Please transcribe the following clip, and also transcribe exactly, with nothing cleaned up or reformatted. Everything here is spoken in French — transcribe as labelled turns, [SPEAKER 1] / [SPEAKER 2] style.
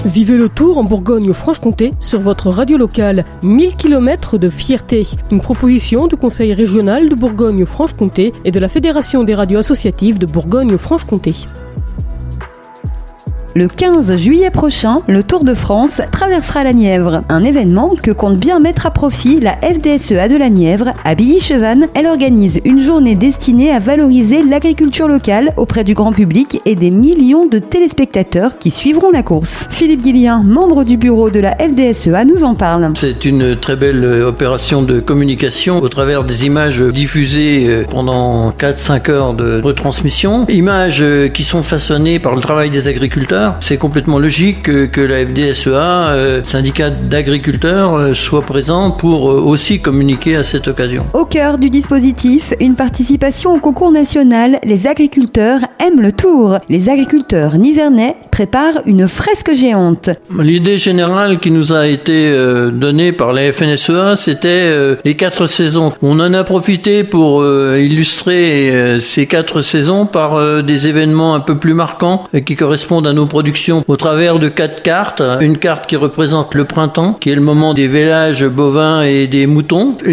[SPEAKER 1] Vivez le tour en Bourgogne-Franche-Comté sur votre radio locale. mille kilomètres de fierté. Une proposition du Conseil régional de Bourgogne-Franche-Comté et de la Fédération des radios associatives de Bourgogne-Franche-Comté.
[SPEAKER 2] Le quinze juillet prochain, le Tour de France traversera la Nièvre. Un événement que compte bien mettre à profit la F D S E A de la Nièvre. À Billy-Chevannes, elle organise une journée destinée à valoriser l'agriculture locale auprès du grand public et des millions de téléspectateurs qui suivront la course. Philippe Guillien, membre du bureau de la F D S E A, nous en parle.
[SPEAKER 3] C'est une très belle opération de communication au travers des images diffusées pendant quatre à cinq heures de retransmission. Images qui sont façonnées par le travail des agriculteurs. C'est complètement logique que, que la F D S E A, euh, syndicat d'agriculteurs, euh, soit présent pour euh, aussi communiquer à cette occasion.
[SPEAKER 2] Au cœur du dispositif, une participation au concours national. Les agriculteurs aiment le Tour. Les agriculteurs nivernais préparent une fresque géante.
[SPEAKER 3] L'idée générale qui nous a été euh, donnée par la F N S E A, c'était euh, les quatre saisons. On en a profité pour euh, illustrer euh, ces quatre saisons par euh, des événements un peu plus marquants euh, qui correspondent à nos production au travers de quatre cartes. Une carte qui représente le printemps, qui est le moment des vélages bovins et des moutons. Une